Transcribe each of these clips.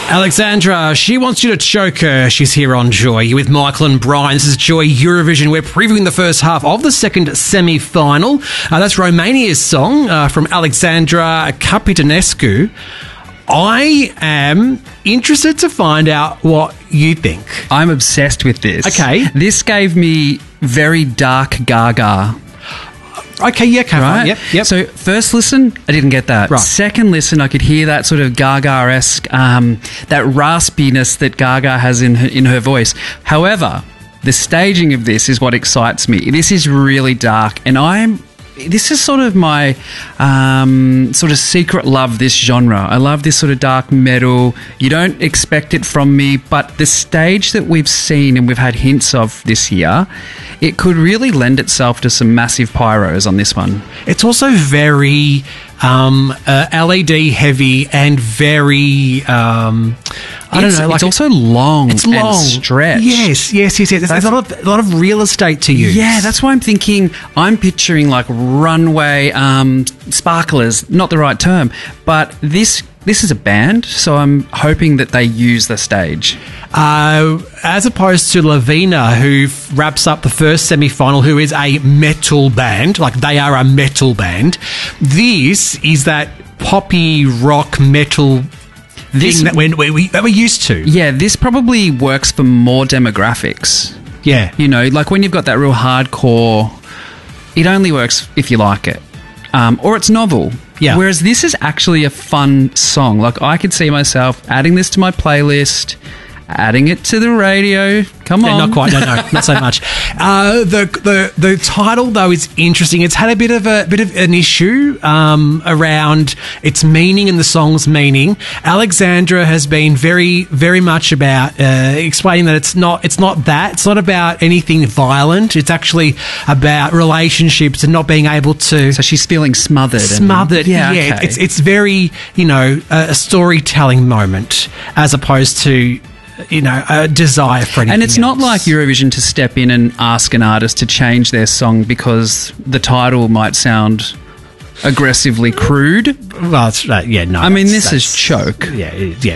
Alexandra, she wants you to choke her. She's here on Joy. You're with Michael and Brian. This is Joy Eurovision. We're previewing the first half of the second semi-final. That's Romania's song from Alexandra Capitanescu. I am interested to find out what you think. I'm obsessed with this. Okay. This gave me very dark Gaga. Okay, yeah, come on. Yep. So first listen, I didn't get that. Right. Second listen, I could hear that sort of Gaga-esque, that raspiness that Gaga has in her voice. However, the staging of this is what excites me. This is really dark, and this is sort of my sort of secret love, this genre. I love this sort of dark metal. You don't expect it from me, but the stage that we've seen and we've had hints of this year, it could really lend itself to some massive pyros on this one. It's also very LED heavy and very it's also long. It's long. And stretched. Yes. There's a lot of real estate to use. Yeah, that's why I'm picturing like runway sparklers, not the right term, but this is a band, so I'm hoping that they use the stage. As opposed to Lavina, who wraps up the first semi-final, who is a metal band, like they are a metal band. This is that poppy rock metal thing that we're used to. Yeah, this probably works for more demographics. Yeah. You know, like when you've got that real hardcore, it only works if you like it. Or it's novel. Yeah. Whereas this is actually a fun song. Like I could see myself adding this to my playlist, adding it to the radio. Come on. Not quite. No, not so much. The title though is interesting. It's had a bit of an issue around its meaning and the song's meaning. Alexandra has been very, very much about explaining that it's not that. It's not about anything violent. It's actually about relationships and not being able to. So she's feeling smothered. Yeah. Okay. It's very, a storytelling moment as opposed to, a desire for anything. And it's not like Eurovision to step in and ask an artist to change their song because the title might sound aggressively crude. Well, it's no. I mean, this is choke. Yeah.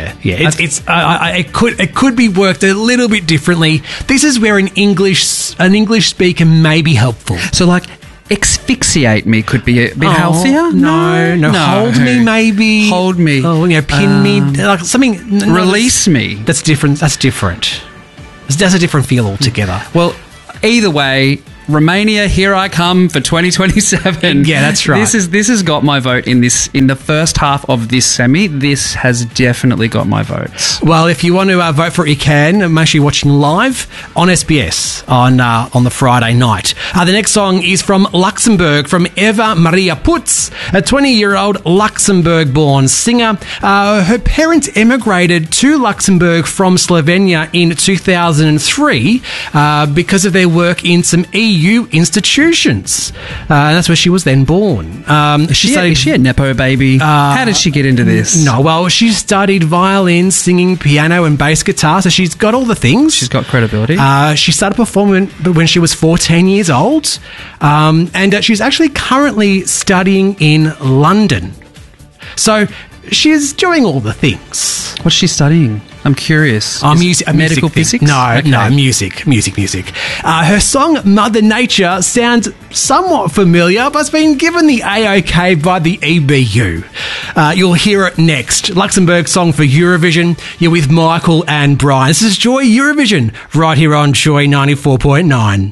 It could be worked a little bit differently. This is where an English speaker may be helpful. So, like, asphyxiate me could be a bit healthier. No. Hold me, maybe. Hold me. Pin me, like something. Release me. That's different. That's a different feel altogether. Well, either way, Romania, here I come for 2027. Yeah, that's right. This has got my vote in the first half of this semi. This has definitely got my votes. Well, if you want to vote for it, you can. I'm actually watching live on SBS on the Friday night. The next song is from Luxembourg, from Eva Maria Putz, a 20-year-old Luxembourg-born singer. Her parents emigrated to Luxembourg from Slovenia in 2003 because of their work in some EU institutions. And that's where she was then born. Is she a Nepo baby? How did she get into this? No, well, she studied violin, singing, piano and bass guitar, so she's got all the things. She's got credibility. She started performing when she was 14 years old, and she's actually currently studying in London. So she's doing all the things. What's she studying? I'm curious. Medical physics? No, music. Her song Mother Nature sounds somewhat familiar, but it's been given the AOK by the EBU. You'll hear it next. Luxembourg song for Eurovision. You're with Michael and Brian. This is Joy Eurovision, right here on Joy 94.9.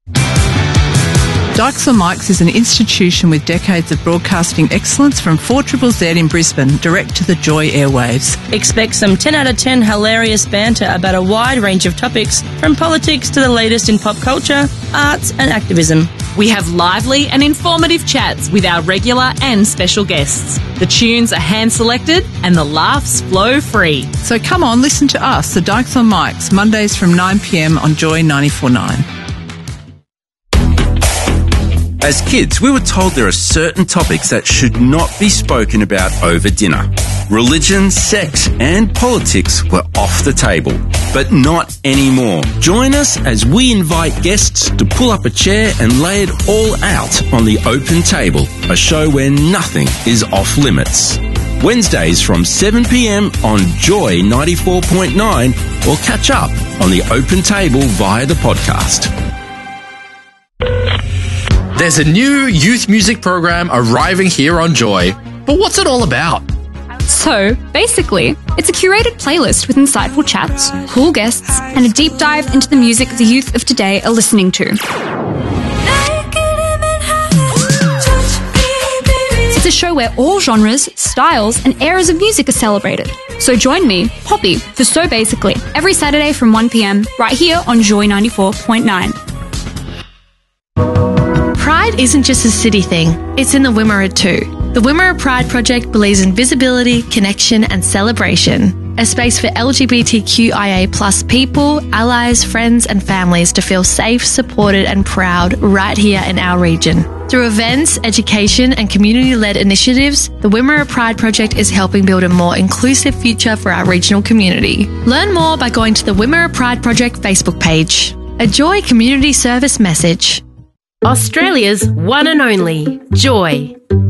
Dykes on Mics is an institution with decades of broadcasting excellence from 4ZZZ in Brisbane, direct to the Joy airwaves. Expect some 10 out of 10 hilarious banter about a wide range of topics, from politics to the latest in pop culture, arts and activism. We have lively and informative chats with our regular and special guests. The tunes are hand-selected and the laughs flow free. So come on, listen to us, the Dykes on Mics, Mondays from 9 p.m. on Joy 94.9. As kids, we were told there are certain topics that should not be spoken about over dinner. Religion, sex, and politics were off the table, but not anymore. Join us as we invite guests to pull up a chair and lay it all out on the open table, a show where nothing is off limits. Wednesdays from 7 p.m. on Joy 94.9, or catch up on the Open Table via the podcast. There's a new youth music program arriving here on Joy. But what's it all about? So, basically, it's a curated playlist with insightful chats, cool guests, and a deep dive into the music the youth of today are listening to. It's a show where all genres, styles, and eras of music are celebrated. So join me, Poppy, for So Basically, every Saturday from 1 p.m, right here on Joy 94.9. Pride isn't just a city thing, it's in the Wimmera too. The Wimmera Pride Project believes in visibility, connection and celebration. A space for LGBTQIA+ people, allies, friends and families to feel safe, supported and proud right here in our region. Through events, education and community-led initiatives, the Wimmera Pride Project is helping build a more inclusive future for our regional community. Learn more by going to the Wimmera Pride Project Facebook page. A Joy Community Service message. Australia's one and only Joy